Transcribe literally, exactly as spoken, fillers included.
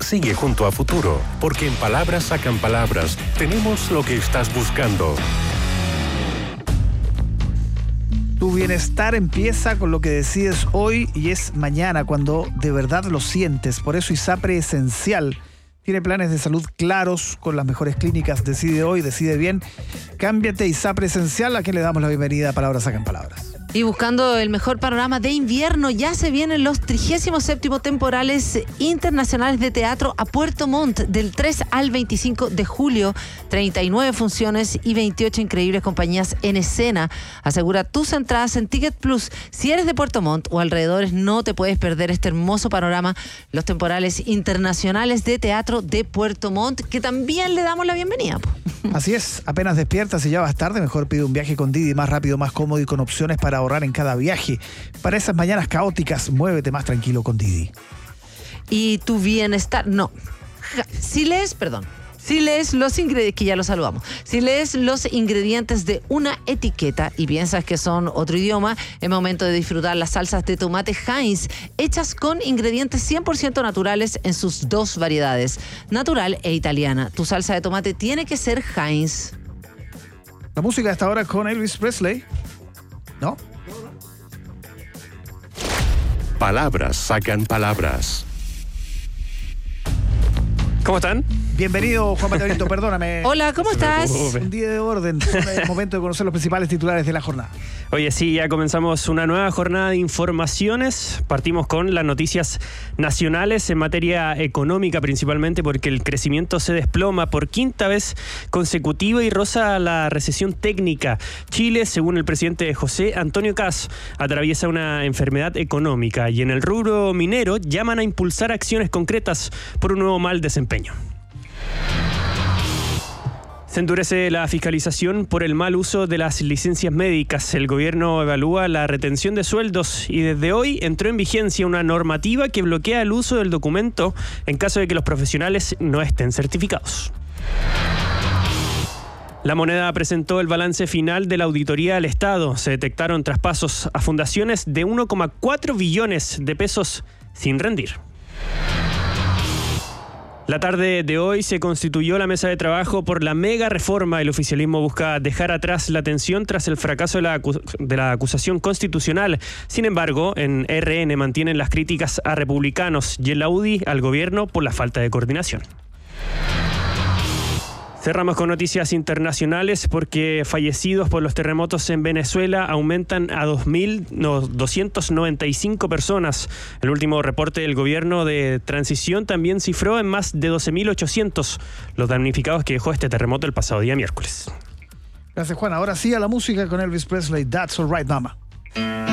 sigue junto a Futuro, porque en Palabras Sacan Palabras tenemos lo que estás buscando. Tu bienestar empieza con lo que decides hoy y es mañana cuando de verdad lo sientes. Por eso ISAPRE Esencial tiene planes de salud claros con las mejores clínicas. Decide hoy, decide bien. Cámbiate a ISAPRE Esencial, a quien le damos la bienvenida a Palabras Sacan Palabras. Y buscando el mejor panorama de invierno, ya se vienen los trigésimo séptimo temporales internacionales de teatro a Puerto Montt del tres al veinticinco de julio. treinta y nueve funciones y veintiocho increíbles compañías en escena. Asegura tus entradas en Ticket Plus. Si eres de Puerto Montt o alrededores, no te puedes perder este hermoso panorama. Los temporales internacionales de teatro de Puerto Montt, que también le damos la bienvenida. Así es, apenas despiertas y ya vas tarde, mejor pide un viaje con Didi, más rápido, más cómodo y con opciones para ahorrar en cada viaje. Para esas mañanas caóticas, muévete más tranquilo con Didi. Y tu bienestar, no. Si lees, perdón, si lees los ingredientes, que ya los saludamos, si lees los ingredientes de una etiqueta y piensas que son otro idioma, es momento de disfrutar las salsas de tomate Heinz, hechas con ingredientes cien por ciento naturales en sus dos variedades, natural e italiana. Tu salsa de tomate tiene que ser Heinz. La música hasta ahora con Elvis Presley, ¿no? Palabras Sacan Palabras. ¿Cómo están? Bienvenido, Juan Mateorito, perdóname. Hola, ¿cómo estás? Un día de orden, es momento de conocer los principales titulares de la jornada. Oye, sí, ya comenzamos una nueva jornada de informaciones. Partimos con las noticias nacionales en materia económica principalmente, porque el crecimiento se desploma por quinta vez consecutiva y roza la recesión técnica. Chile, según el presidente José Antonio Kast, atraviesa una enfermedad económica y en el rubro minero llaman a impulsar acciones concretas por un nuevo mal desempeño. Se endurece la fiscalización por el mal uso de las licencias médicas. El gobierno evalúa la retención de sueldos y desde hoy entró en vigencia una normativa que bloquea el uso del documento en caso de que los profesionales no estén certificados. La Moneda presentó el balance final de la auditoría al Estado. Se detectaron traspasos a fundaciones de uno coma cuatro billones de pesos sin rendir. La tarde de hoy se constituyó la mesa de trabajo por la mega reforma. El oficialismo busca dejar atrás la tensión tras el fracaso de la, acu- de la acusación constitucional. Sin embargo, en R N mantienen las críticas a republicanos y en la U D I al gobierno por la falta de coordinación. Cerramos con noticias internacionales porque fallecidos por los terremotos en Venezuela aumentan a dos mil doscientas noventa y cinco personas. El último reporte del gobierno de transición también cifró en más de doce mil ochocientos los damnificados que dejó este terremoto el pasado día miércoles. Gracias, Juan. Ahora sí a la música con Elvis Presley. That's Alright, Mama.